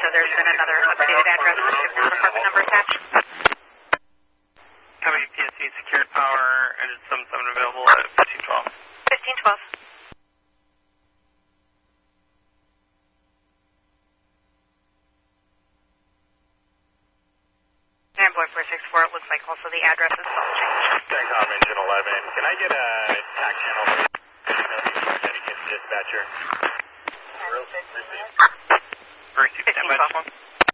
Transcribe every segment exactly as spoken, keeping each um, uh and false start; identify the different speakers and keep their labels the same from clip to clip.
Speaker 1: so there's been another updated address with different apartment number attached.
Speaker 2: Copy, P S C secured power, and it's seven seven available at fifteen twelve.
Speaker 1: fifteen twelve. And boy four six four, it looks like also the address is also changed.
Speaker 3: Thanks, Engine eleven. Can I get a tac channel dedicated dispatcher? Receive.
Speaker 2: Receive, stand by this one.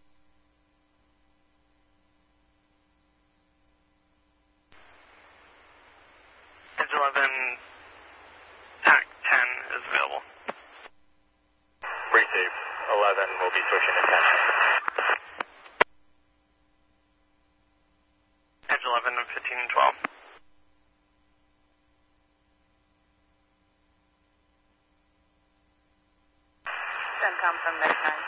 Speaker 2: Engine eleven, tac ten is available.
Speaker 3: Receive. eleven will be switching attention.
Speaker 2: Engine eleven and fifteen and twelve.
Speaker 1: CENTCOM from Medic nine.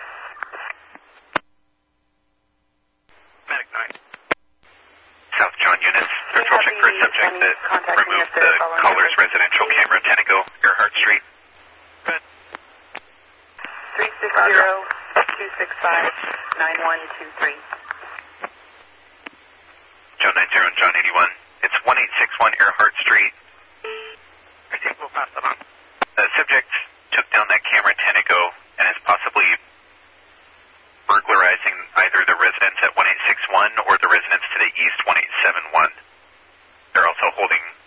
Speaker 2: Medic nine.
Speaker 4: South John units, they're searching for a subject that removed the caller's residential camera, Tenneco, Earhart Street.
Speaker 2: Good.
Speaker 1: three six zero, two six five, nine one two three.
Speaker 4: John nine zero and John eighty-one. It's one eight six one Earhart Street.
Speaker 2: Receive, we'll pass that on.
Speaker 4: The subject took down that camera, Tenneco, and is possibly burglarizing either the residence at one eight six one or the residence to the east, one eight seven one. They're also holding